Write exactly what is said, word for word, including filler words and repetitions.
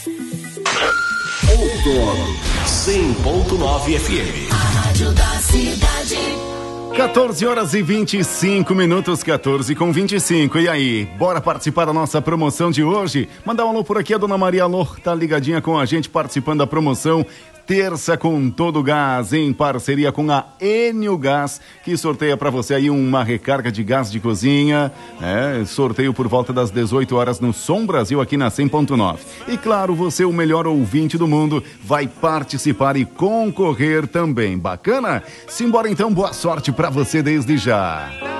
Outono cem ponto nove F M. A rádio da cidade. quatorze horas e vinte e cinco minutos, quatorze com vinte e cinco. E aí, bora participar da nossa promoção de hoje? Mandar um alô por aqui, a dona Maria Alô, tá ligadinha com a gente, participando da promoção Terça com Todo Gás, em parceria com a Enio Gás, que sorteia para você aí uma recarga de gás de cozinha, é, sorteio por volta das dezoito horas no Som Brasil aqui na cem ponto nove. E claro, você, o melhor ouvinte do mundo, vai participar e concorrer também. Bacana? Simbora então, boa sorte para você desde já.